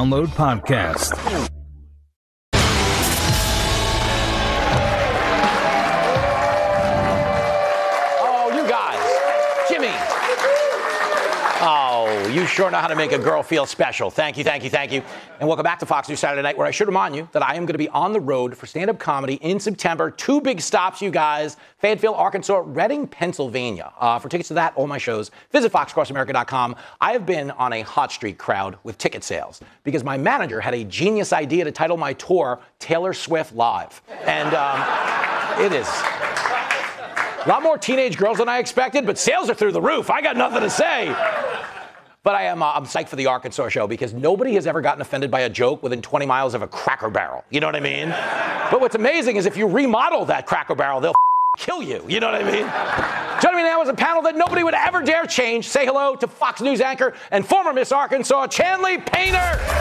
Download podcast. Oh, you guys. Jimmy. Oh, you sure know how to make a girl feel special. Thank you, thank you, thank you. And welcome back to Fox News Saturday Night, where I should remind you that I am going to be on the road for stand-up comedy in September. 2 big stops, you guys. Fayetteville, Arkansas, Reading, Pennsylvania. For tickets to that, all my shows, visit foxcrossamerica.com. I have been on a hot streak crowd with ticket sales because my manager had a genius idea to title my tour Taylor Swift Live. And it is a lot more teenage girls than I expected, but sales are through the roof. I got nothing to say. But I'm psyched for the Arkansas show because nobody has ever gotten offended by a joke within 20 miles of a Cracker Barrel. You know what I mean? But what's amazing is if you remodel that Cracker Barrel, they'll kill you. You know what I mean? Joining me now is a panel that nobody would ever dare change. Say hello to Fox News anchor and former Miss Arkansas, Chanley Painter.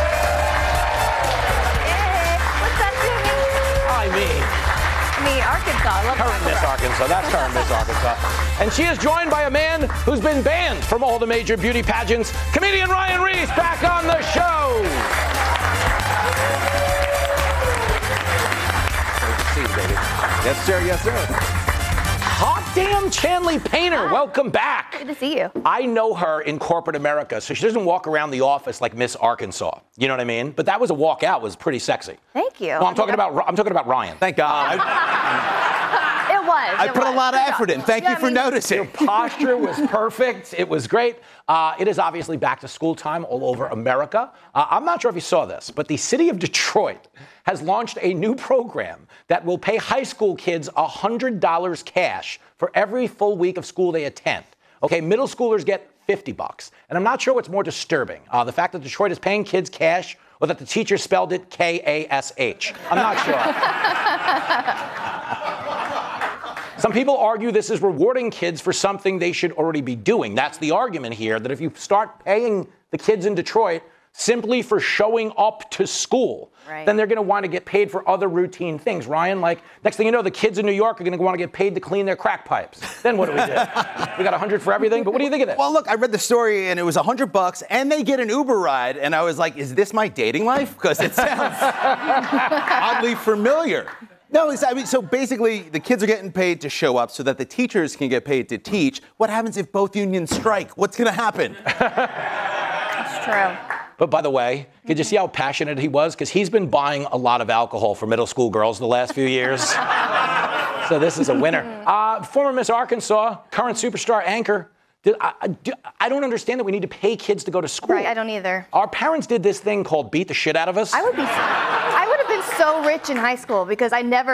Hey, what's up, Jimmy? Arkansas. Current Miss Arkansas. That's current Miss Arkansas. And she is joined by a man who's been banned from all the major beauty pageants, comedian Ryan Reese, back on the show. Great to see you, baby. Yes, sir. Yes, sir. Hot damn Chanley Painter. Welcome back. Good to see you. I know her in corporate America, so she doesn't walk around the office like Miss Arkansas. You know what I mean? But that was a walkout. Was pretty sexy. Thank you. No, I'm talking about Ryan. Thank God. I put a lot of effort in. Thank you for noticing. Your posture was perfect. It was great. It is obviously back to school time all over America. I'm not sure if you saw this, but the city of Detroit has launched a new program that will pay high school kids $100 cash for every full week of school they attend. Okay, middle schoolers get $50. And I'm not sure what's more disturbing, the fact that Detroit is paying kids cash or that the teacher spelled it K-A-S-H. I'm not sure. Some people argue this is rewarding kids for something they should already be doing. That's the argument here, that if you start paying the kids in Detroit simply for showing up to school, then they're going to want to get paid for other routine things. Ryan, like, next thing you know, the kids in New York are going to want to get paid to clean their crack pipes. Then what do we do? We got 100 for everything, but what do you think of this? Well, look, I read the story, and it was $100, and they get an Uber ride, and I was like, is this my dating life? Because it sounds oddly familiar. No, I mean, so basically, the kids are getting paid to show up so that the teachers can get paid to teach. What happens if both unions strike? What's going to happen? That's true. But by the way, did you see how passionate he was? Because he's been buying a lot of alcohol for middle school girls the last few years. So this is a winner. Former Miss Arkansas, current superstar anchor. I don't understand that we need to pay kids to go to school. Right, I don't either. Our parents did this thing called beat the shit out of us. I would have been so rich in high school because I never